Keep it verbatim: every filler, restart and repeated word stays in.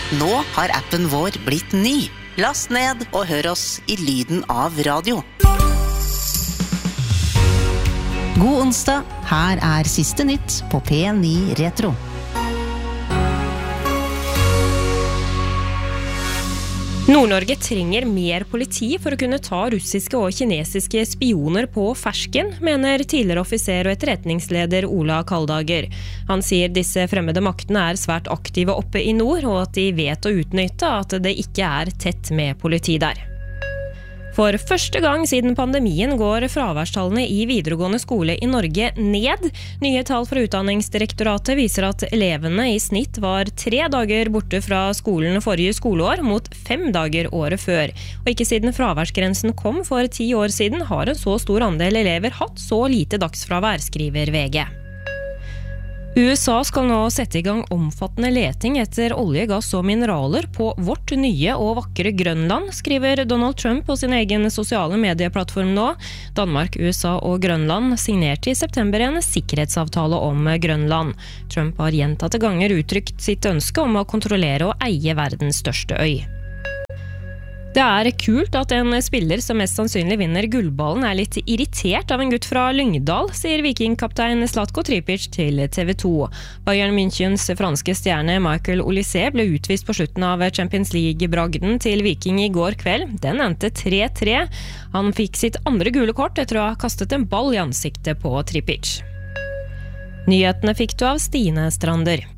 Nå har appen vår blitt ny. Last ned og hør oss i lyden av radio. God onsdag, her er siste nytt på P ni Retro. Nord-Norge trenger mer politi for å kunne ta russiske og kinesiske spioner på fersken, mener tidligere offiser og etterretningsleder Ola Kaldager. Han sier disse fremmede maktene er svært aktive oppe i nord, og at de vet å utnytte at det ikke er tett med politi der. For første gang siden pandemien går fraværstallene i videregående skole i Norge ned. Nye tall fra Utdanningsdirektoratet viser at elevene i snitt var tre dager borte fra skolen forrige skoleår mot fem dager året før. Og ikke siden fraværsgrensen kom for ti år siden har en så stor andel elever hatt så lite dagsfravær, skriver V G. U S A skal nå sette i gang omfattende leting etter olje, gass og mineraler på vårt nye og vakre Grønland, skriver Donald Trump på sin egen sosiale medieplattform nå. Danmark, U S A og Grønland signerte i september en sikkerhetsavtale om Grønland. Trump har gjentatte ganger uttrykt sitt ønske om å kontrollere og eie verdens største øy. Det er kult at en spiller som mest sannsynlig vinner gullballen er litt irritert av en gutt fra Lyngdal, sier vikingkaptein Zlatko Tripic til T V to. Bayern Münchens franske stjerne Michael Olise ble utvist på slutten av Champions League-bragden til Viking i går kveld. Den endte tre tre. Han fikk sitt andre gule kort etter å ha kastet en ball i ansiktet på Tripic. Nyhetene fikk du av Stine Strander.